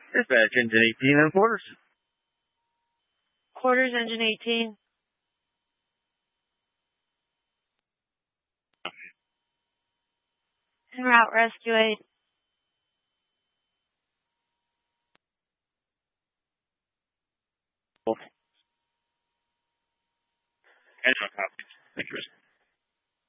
Dispatch engine 18 and quarters. Quarters, engine 18. En route, rescue 8. And no copy. Thank you.